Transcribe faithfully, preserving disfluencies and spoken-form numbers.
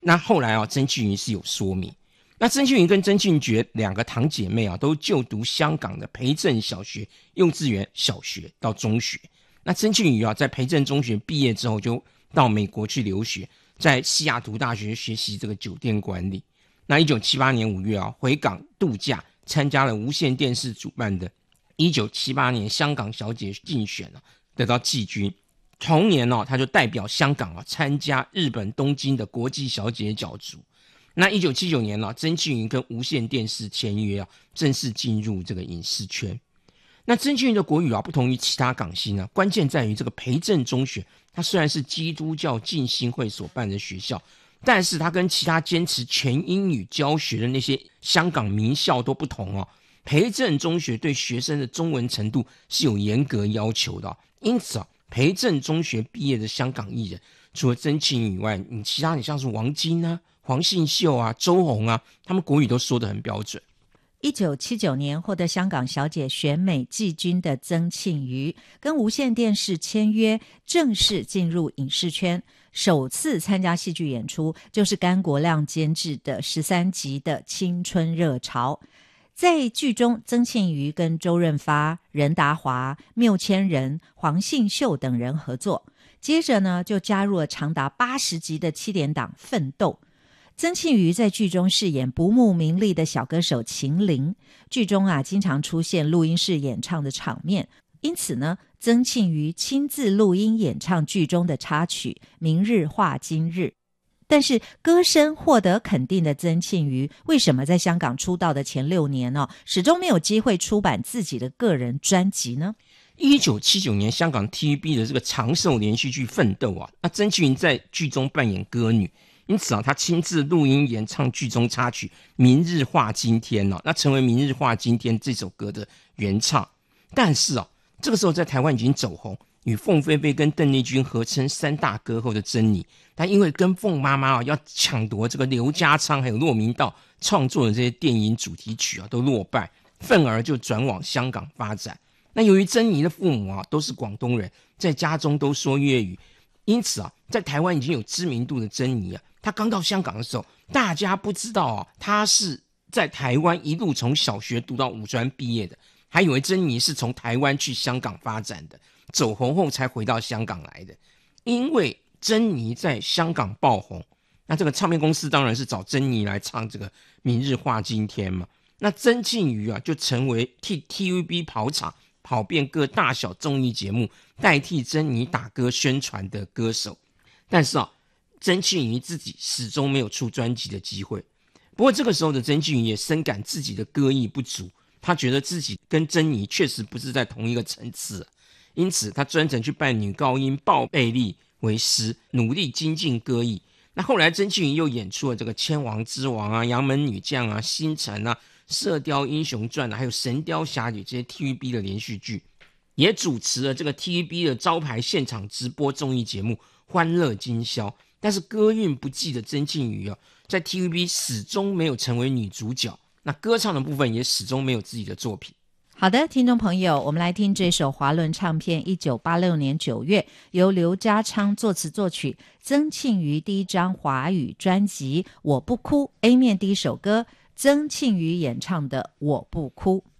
那后来啊，曾庆瑜是有说明。那曾庆瑜跟曾庆觉两个堂姐妹啊，都就读香港的培正小学幼稚园、小学到中学。那曾庆瑜啊，在培正中学毕业之后，就到美国去留学，在西雅图大学学习这个酒店管理。那一九七八年五月啊，回港度假，参加了无线电视主办的一九七八年香港小姐竞选啊，得到季军。同年哦，他就代表香港啊参加日本东京的国际小姐角逐。那一九七九年啊，曾庆瑜跟无线电视签约啊，正式进入这个影视圈。那曾庆瑜的国语啊，不同于其他港星啊，关键在于这个培正中学，它虽然是基督教浸信会所办的学校，但是它跟其他坚持全英语教学的那些香港名校都不同哦。培正中学对学生的中文程度是有严格要求的、哦，因此啊，培正中学毕业的香港艺人，除了曾庆瑜以外，你其他你像是王晶啊、黄信秀啊、周红啊，他们国语都说得很标准。 一九七九年获得香港小姐选美季军的曾庆瑜，跟无线电视签约，正式进入影视圈。首次参加戏剧演出就是甘国亮监制的十三集的《青春热潮》。在剧中，曾庆瑜跟周润发、任达华、缪千人、黄信秀等人合作。接着呢，就加入了长达八十集的七点档《奋斗》。曾庆瑜在剧中饰演不慕名利的小歌手秦玲，剧中啊经常出现录音室演唱的场面，因此呢，曾庆瑜亲自录音演唱剧中的插曲《明日化今日》。但是歌声获得肯定的曾庆瑜，为什么在香港出道的前六年呢、哦，始终没有机会出版自己的个人专辑呢？ 一九七九年香港 T V B 的这个长寿连续剧《奋斗》啊，那曾庆瑜在剧中扮演歌女。因此啊，他亲自录音演唱剧中插曲《明日化今天》啊，那成为《明日化今天》这首歌的原唱。但是啊，这个时候在台湾已经走红，与凤飞飞跟邓丽君合称三大歌后的珍妮，但因为跟凤妈妈啊要抢夺这个刘家昌还有骆明道创作的这些电影主题曲啊，都落败，愤而就转往香港发展。那由于珍妮的父母啊都是广东人，在家中都说粤语，因此啊，在台湾已经有知名度的珍妮啊，她刚到香港的时候，大家不知道啊，她是在台湾一路从小学读到五专毕业的，还以为珍妮是从台湾去香港发展的，走红后才回到香港来的。因为珍妮在香港爆红，那这个唱片公司当然是找珍妮来唱这个《明日化今天》嘛。那曾庆瑜啊，就成为替 T V B 跑场，跑遍各大小综艺节目，代替珍妮打歌宣传的歌手。但是啊，曾庆瑜自己始终没有出专辑的机会。不过这个时候的曾庆瑜也深感自己的歌艺不足，他觉得自己跟珍妮确实不是在同一个层次、啊、因此他专程去拜女高音鲍贝利为师，努力精进歌艺。那后来曾庆瑜又演出了这个《千王之王》啊、《杨门女将》啊、《星辰》啊、《射雕英雄传》啊，还有《神雕侠侣》这些 T V B 的连续剧，也主持了这个 T V B 的招牌现场直播综艺节目《欢乐今宵》。但是歌韵不济的曾庆瑜啊，在 T V B 始终没有成为女主角，那歌唱的部分也始终没有自己的作品。 好的，听众朋友，我们来听这首华伦唱片一九八六年九月由刘家昌作词作曲，曾庆瑜第一张华语专辑《我不哭》 A 面第一首歌，曾庆瑜演唱的《我不哭》。